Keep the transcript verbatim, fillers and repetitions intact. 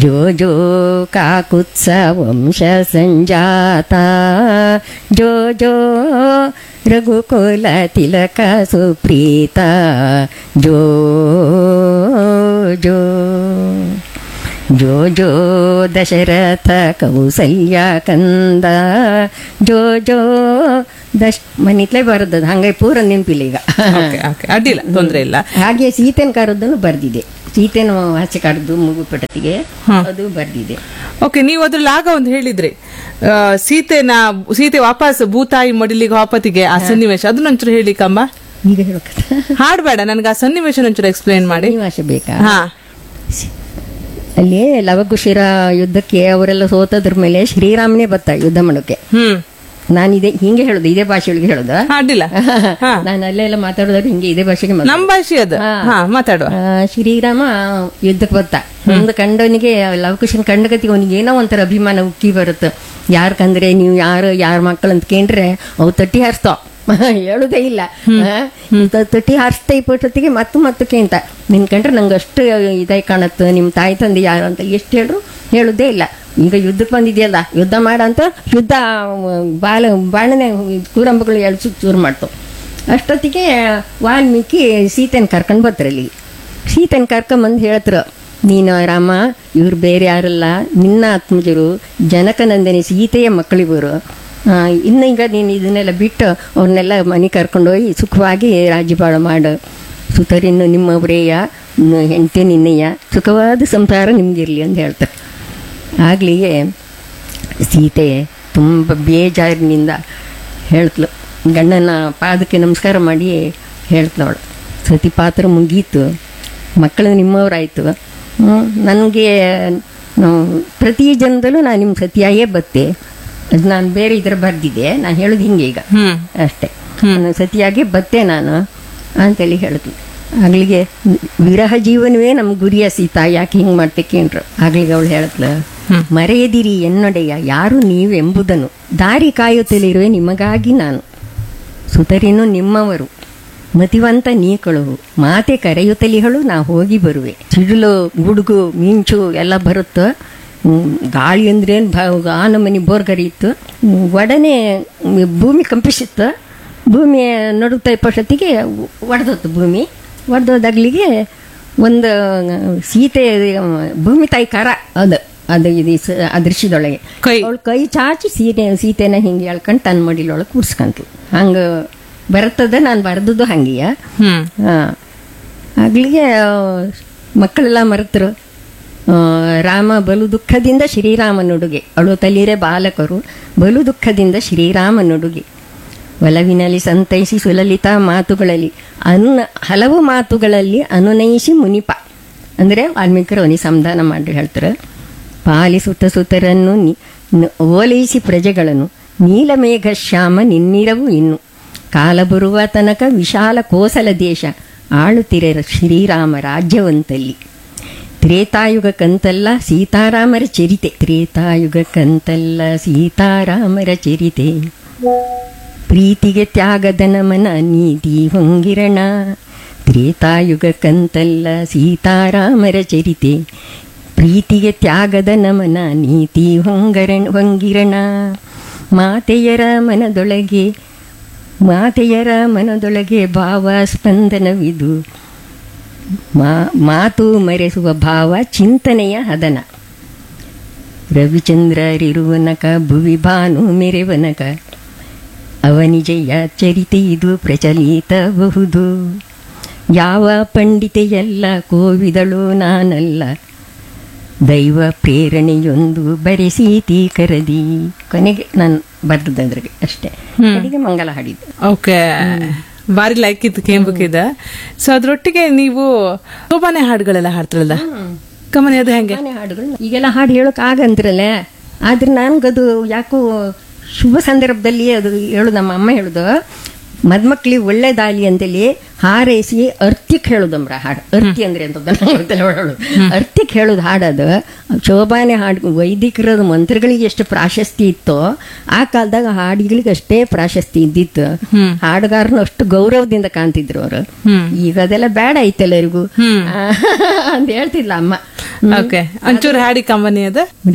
ಜೋ ಜೋ ಕಾಕುತ್ಸ ವಂಶ ಸಂಜಾತ ಜೋ ಜೋ ರಘುಕುಲ ತಿಲಕ ಸುಪ್ರೀತ ಜೋ ಜೋ ಜೋ ಜೋ ದಶರಥ ಕೌಸಲ್ಯ ಕಂದ ಜೋ ಜೋ ದಶ್ ಮನಿತ್ಲೇ ಬರೆದದ್ದು ಹಂಗೆ ಪೂರ ನೆನಪಿಲ್ಲ ಈಗ. ಅಡ್ಡಿಲ್ಲ, ತೊಂದರೆ ಇಲ್ಲ. ಹಾಗೆ ಸೀತೆನ ಕರೆದನ್ನು ಬರ್ದಿದೆ, ಸೀತೆನ ಆಚೆ ಕರೆದು ಮುಗುಪಟತಿಗೆ ಅದು ಬರ್ದಿದೆ. ಓಕೆ, ನೀವು ಅದ್ರಲ್ಲಿ ಆಗ ಒಂದು ಹೇಳಿದ್ರಿ ಸೀತೆನ ಸೀತೆ ವಾಪಸ್ ಭೂತಾಯಿ ಮಡಿಲಿಗೆ ವಾಪತಿಗೆ ಆ ಸನ್ನಿವೇಶ, ಅದನ್ನೊಂಚೂರು ಹೇಳಿ ಕಂಬ. ಈಗ ಹೇಳಕ ಹಾಡ್ಬೇಡ, ನನ್ಗೆ ಆ ಸನ್ನಿವೇಶ ಒಂಚೂರು ಎಕ್ಸ್ಪ್ಲೇನ್ ಮಾಡಿ. ಸನ್ನಿವೇಶ ಬೇಕಾ? ಹಾ, ಅಲ್ಲಿ ಲವಕುಶಿರ ಯುದ್ಧಕ್ಕೆ ಅವರೆಲ್ಲ ಸೋತದ್ರ ಮೇಲೆ ಶ್ರೀರಾಮನೇ ಬತ್ತ ಯುದ್ಧ ಮಾಡೋಕೆ. ಹ್ಮ್ ನಾನು ಇದೇ ಹಿಂಗೆ ಹೇಳುದು, ಇದೇ ಭಾಷೆಯೊಳಗೆ ಹೇಳುದು. ಅಡ್ಡಿಲ್ಲ, ನಾನು ಅಲ್ಲೆಲ್ಲ ಮಾತಾಡೋದಾದ್ರೆ ಹಿಂಗೆ ಇದೇ ಭಾಷೆಗೆ ನಮ್ಮ ಭಾಷೆ ಅದು. ಹಾ, ಮಾತಾಡುವ. ಶ್ರೀರಾಮ ಯುದ್ಧಕ್ಕೆ ಬತ್ತ, ಒಂದು ಕಂಡವನಿಗೆ ಲವಕುಶನ್ ಕಂಡಗತಿಗೆ ಅವನಿಗೆ ಏನೋ ಒಂಥರ ಅಭಿಮಾನ ಉಕ್ಕಿ ಬರುತ್ತೆ. ಯಾರ್ ಕಂದ್ರೆ ನೀವು ಯಾರು ಯಾರ ಮಕ್ಕಳು ಅಂತ ಕೇಂಡ್ರೆ ಅವು ತಟ್ಟಿ ಹಾರಿಸ್ತಾವ, ಹೇಳುದೇ ಇಲ್ಲ. ತಟ್ಟಿ ಹಾರಿಸ್ತಾ ಇಪ್ಪತ್ತೊತ್ತಿಗೆ ಮತ್ತು ಮತ್ತಕ್ಕೆ ಅಂತ ನಿನ್ ಕಂಡ್ರೆ ನಂಗೆ ಅಷ್ಟು ಇದಾಗಿ ಕಾಣುತ್ತೆ, ನಿಮ್ಮ ತಾಯಿ ತಂದೆ ಯಾರು ಅಂತ ಎಷ್ಟು ಹೇಳ್ರು ಹೇಳುದೇ ಇಲ್ಲ. ಈಗ ಯುದ್ಧಕ್ಕೆ ಬಂದಿದೆಯಲ್ಲ, ಯುದ್ಧ ಮಾಡಂತ ಯುದ್ಧ ಬಾಲ ಬಾಣನೆ ಕೂರಂಬಗಳು ಎಳ್ಸು ಚೂರು ಮಾಡ್ತಾವ. ಅಷ್ಟೊತ್ತಿಗೆ ವಾಲ್ಮೀಕಿ ಸೀತೆನ ಕರ್ಕೊಂಡು ಬರ್ತಾರಲ್ಲಿ. ಸೀತೆನ ಕರ್ಕೊಂಬಂದು ಹೇಳ್ತಾರೆ, ನೀನು ರಾಮ ಇವ್ರು ಬೇರೆ ಯಾರಲ್ಲ, ನಿನ್ನ ಆತ್ಮಜರು ಜನಕನಂದನಿ ಸೀತೆಯ ಮಕ್ಕಳಿವರು. ಇನ್ನು ಈಗ ನೀನು ಇದನ್ನೆಲ್ಲ ಬಿಟ್ಟು ಅವ್ರನ್ನೆಲ್ಲ ಮನೆ ಕರ್ಕೊಂಡೋಗಿ ಸುಖವಾಗಿ ರಾಜ್ಯಪಾಲ ಮಾಡು. ಸುತರಿನ್ನು ನಿಮ್ಮವರೇಯ, ಹೆಂಡತಿ ನಿನ್ನಯ್ಯ, ಸುಖವಾದ ಸಂಸಾರ ನಿಮ್ಗಿರಲಿ ಅಂತ ಹೇಳ್ತಾರೆ. ಆಗ್ಲಿಗೆ ಸೀತೆ ತುಂಬ ಬೇಜಾರಿನಿಂದ ಹೇಳ್ತಳು, ಗಂಡನ ಪಾದಕ್ಕೆ ನಮಸ್ಕಾರ ಮಾಡಿ ಹೇಳ್ತವಳು, ಸತಿ ಪಾತ್ರ ಮುಗೀತು, ಮಕ್ಕಳು ನಿಮ್ಮವರಾಯಿತು, ನನಗೆ ಪ್ರತಿ ಜನ್ಮದಲ್ಲೂ ನಾನು ನಿಮ್ಮ ಸತಿಯಾಗೇ ಬತ್ತೆ. ಅದು ನಾನು ಬೇರೆ ಇದರ ಬರ್ದಿದ್ದೆ, ನಾನು ಹೇಳೋದು ಹಿಂಗೆ ಈಗ ಅಷ್ಟೇ, ನಾನು ಸತಿಯಾಗಿ ಬತ್ತೆ ನಾನು ಅಂತೇಳಿ ಹೇಳಿದ್ಲು. ಆಗ್ಲಿಗೆ ವಿರಹ ಜೀವನವೇ ನಮ್ಮ ಗುರಿಯ ಸೀತಾ, ಯಾಕೆ ಹಿಂಗೆ ಮಾಡ್ತೇಕೇನ್ರು. ಆಗ್ಲಿಗೆ ಅವಳು ಹೇಳತ್ಲ, ಮರೆಯದಿರಿ ಎನ್ನೊಡೆಯ ಯಾರು ನೀವೆಂಬುದನ್ನು, ದಾರಿ ಕಾಯುತ್ತಲಿರುವೆ ನಿಮಗಾಗಿ ನಾನು, ಸುತರಿನು ನಿಮ್ಮವರು, ಮತಿವಂತ ನೀ ಕಳುವು, ಮಾತೆ ಕರೆಯುತ್ತಲಿಗಳು ನಾ ಹೋಗಿ ಬರುವೆ. ಸಿಡಿಲು ಗುಡುಗು ಮಿಂಚು ಎಲ್ಲ ಬರುತ್ತೋ, ಗಾಳಿ ಅಂದ್ರೇನು ಭ ಆನ ಮನೆ ಬೋರ್ಗರಿಯಿತ್ತು, ಒಡನೆ ಭೂಮಿ ಕಂಪಿಸಿತ್ತು. ಭೂಮಿ ನಡುತ್ತಾ ಇಪ್ಪಷ್ಟೊತ್ತಿಗೆ ಒಡೆದೋತ್ತು ಭೂಮಿ. ಒಡೆದೋದಾಗ್ಲಿಗೆ ಒಂದು ಸೀತೆ ಭೂಮಿ ತಾಯಿ ಕರ ಅದು ಅದು ಇದು ಆ ದೃಶ್ಯದೊಳಗೆ ಅವಳು ಕೈ ಚಾಚಿ ಸೀತೆ ಸೀತೆನ ಹಿಂಗೆ ಎಳ್ಕೊಂಡು ತನ್ನ ಮಡಿಲೊಳಗೆ ಕೂರ್ಸ್ಕಂತು. ಹಂಗೆ ಬರ್ತದ, ನಾನು ಬರೆದದ್ದು ಹಂಗೆಯ. ಹಾಂ, ಆಗ್ಲಿಗೆ ಮಕ್ಕಳೆಲ್ಲ ಮರೆತರು. ರಾಮ ಬಲು ದುಃಖದಿಂದ ಶ್ರೀರಾಮನುಡುಗೆ, ಅಳು ತಲೀರೆ ಬಾಲಕರು ಬಲು ದುಃಖದಿಂದ ಶ್ರೀರಾಮನುಡುಗೆ, ಒಲವಿನಲ್ಲಿ ಸಂತೈಸಿ ಸುಲಲಿತ ಮಾತುಗಳಲ್ಲಿ ಅನು ಹಲವು ಮಾತುಗಳಲ್ಲಿ ಅನುನಯಿಸಿ ಮುನಿಪ. ಅಂದರೆ ವಾಲ್ಮೀಕರು ಅವನಿಗೆ ಸಂಧಾನ ಮಾಡಿ ಹೇಳ್ತಾರೆ, ಪಾಲಿಸುತ್ತ ಸುತರನ್ನು ಓಲೈಸಿ ಪ್ರಜೆಗಳನ್ನು, ನೀಲಮೇಘ ಶ್ಯಾಮ ನಿನ್ನಿರವು ಇನ್ನು, ಕಾಲ ಬರುವ ತನಕ ವಿಶಾಲ ಕೋಸಲ ದೇಶ ಆಳುತ್ತಿರೆ ಶ್ರೀರಾಮ ರಾಜ್ಯವಂತಲ್ಲಿ. ತ್ರೇತಾಯುಗ ಕಂತಲ್ಲ ಸೀತಾರಾಮರ ಚರಿತೆ, ತ್ರೇತಾಯುಗ ಕಂತಲ್ಲ ಸೀತಾರಾಮರ ಚರಿತೆ, ಪ್ರೀತಿಗೆ ತ್ಯಾಗದ ನಮನ ನೀತಿ ಹೊಂಗಿರಣ, ತ್ರೇತಾಯುಗ ಕಂತಲ್ಲ ಸೀತಾರಾಮರ ಚರಿತೆ, ಪ್ರೀತಿಗೆ ತ್ಯಾಗದ ನಮನ ನೀತಿ ಹೊಂಗರಣ ಹೊಂಗಿರಣ, ಮಾತೆಯರ ಮನದೊಳಗೆ ಮಾತೆಯರ ಮನದೊಳಗೆ ಭಾವ ಸ್ಪಂದನವಿದು, ಮಾ ಮಾತು ಮರೆಸುವ ಭಾವ ಚಿಂತನೆಯ ಹದನ, ರವಿಚಂದ್ರರಿರುವನಕ ಭುವಿ ಭಾನು ಮೆರೆವನಕ, ಅವನಿಜಯ ಚರಿತೆ ಇದು ಪ್ರಚಲಿತಬಹುದು, ಯಾವ ಪಂಡಿತೆಯಲ್ಲ ಕೋವಿದಳು ನಾನಲ್ಲ, ದೈವ ಪ್ರೇರಣೆಯೊಂದು ಬರೆಸೀತಿ ಕರದಿ. ಕೊನೆಗೆ ನಾನು ಬರ್ದದ್ರಿಗೆ ಅಷ್ಟೇ, ಅಡಿಗೆ ಮಂಗಲ ಹಾಡಿದ್ದು. ಓಕೆ, ಬಾರಿ ಲೈಕ್ ಇತ್ತು ಕೇಂಬುಕಿದ. ಸೊ ಅದ್ರೊಟ್ಟಿಗೆ ನೀವು ಶೋಭಾನೆ ಹಾಡುಗಳೆಲ್ಲ ಹಾಡ್ತಾರಲ್ಲ, ಕಮನೆ ಅದು ಹೆಂಗೆ ಹಾಡುಗಳು ಈಗೆಲ್ಲ ಹಾಡು ಹೇಳೋಕೆ ಆಗಂದ್ರಲ್ಲ, ಆದ್ರೆ ನನ್ಗದು ಯಾಕೋ ಶುಭ ಸಂದರ್ಭದಲ್ಲಿ ಅದು ಹೇಳು, ನಮ್ಮ ಅಮ್ಮ ಹೇಳುದು, ಮದ್ಮಕ್ಳಿಗೆ ಒಳ್ಳೇದಾಗ್ಲಿ ಅಂತೇಳಿ ಹಾರೈಸಿ ಅರ್ತಿಕ್ ಹೇಳುದಮ್ರ ಹಾಡು. ಅರ್ತಿ ಅಂದ್ರೆ ಅಂತ ಹೇಳೋದು ಅರ್ತಿಕ್ ಹೇಳುದು ಹಾಡದು ಶೋಭಾನೆ ಹಾಡು. ವೈದಿಕರದ ಮಂತ್ರಗಳಿಗೆ ಎಷ್ಟು ಪ್ರಾಶಸ್ತಿ ಇತ್ತೋ ಆ ಕಾಲದಾಗ ಹಾಡುಗಳಿಗೆ ಅಷ್ಟೇ ಪ್ರಾಶಸ್ತಿ ಇದ್ದಿತ್ತು. ಹಾಡುಗಾರನು ಅಷ್ಟು ಗೌರವದಿಂದ ಕಾಣ್ತಿದ್ರು ಅವರು. ಈಗ ಅದೆಲ್ಲ ಬೇಡ ಐತೆ ಎಲ್ಲರಿಗೂ ಅಂತ ಹೇಳ್ತಿದ್ಲ ಅಮ್ಮ. ಓಕೆ, ಒಂಚೂರು ಹಾಡಿ ಕಂಬನಿ ಅದ.